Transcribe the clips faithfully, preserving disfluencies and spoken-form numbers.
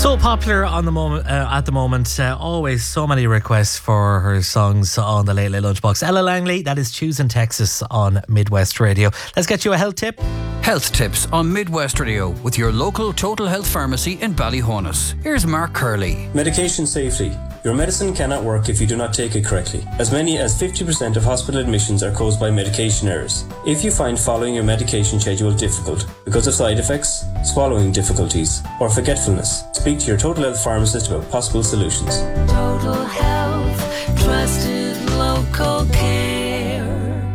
So popular on the moment, uh, at the moment. Uh, always so many requests for her songs on the Late Late Lunchbox. Ella Langley, that is Choosing Texas on Midwest Radio. Let's get you a health tip. Health tips on Midwest Radio with your local Total Health Pharmacy in Ballyhonus. Here's Mark Curley. Medication safety. Your medicine cannot work if you do not take it correctly. As many as fifty percent of hospital admissions are caused by medication errors. If you find following your medication schedule difficult because of side effects, swallowing difficulties, or forgetfulness, speak to your Total Health pharmacist about possible solutions. Total Health, trusted local care.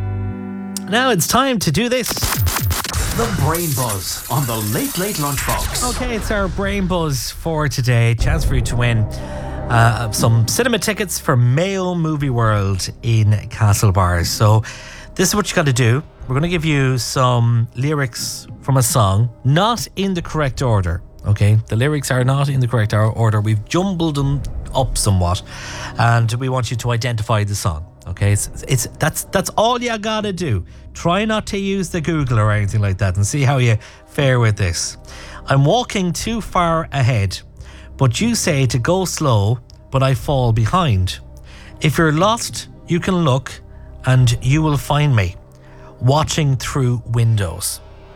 Now it's time to do this. The Brain Buzz on the Late Late Lunchbox. Okay, it's our Brain Buzz for today. Chance for you to win uh, some cinema tickets for Mayo Movie World in Castlebar. So this is what you got to do. We're going to give you some lyrics from a song, not in the correct order. Okay, the lyrics are not in the correct order. We've jumbled them up somewhat, and we want you to identify the song. Okay, it's, it's that's that's all you gotta do. Try not to use the Google or anything like that, and see how you fare with this. I'm walking too far ahead, but you say to go slow, but I fall behind. If you're lost, you can look, and you will find me, watching through windows.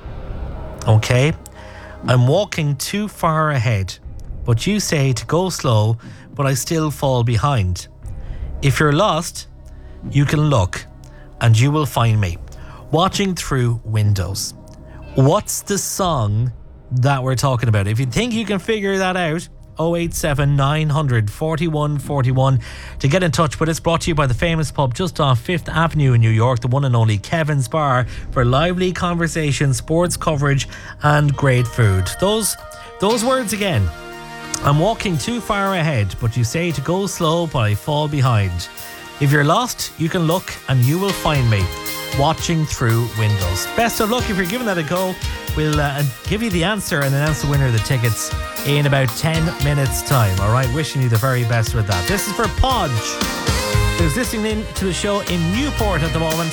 Okay, I'm walking too far ahead, but you say to go slow, but I still fall behind. If you're lost, you can look, and you will find me, watching through windows. What's the song that we're talking about? If you think you can figure that out, oh eight seven nine hundred forty-one forty-one to get in touch with us. Brought to you by the famous pub just off Fifth Avenue in New York, the one and only Kevin's Bar, for lively conversation, sports coverage, and great food. Those, those words again. I'm walking too far ahead, but you say to go slow, but I fall behind. If you're lost, you can look, and you will find me, watching through windows. Best of luck if you're giving that a go. We'll uh, give you the answer and announce the winner of the tickets in about ten minutes time. All right, wishing you the very best with that. This is for Podge, who's listening in to the show in Newport at the moment.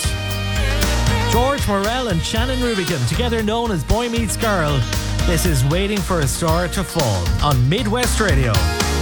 George Morell and Shannon Rubicon, together known as Boy Meets Girl. This is Waiting for a Star to Fall on Midwest Radio.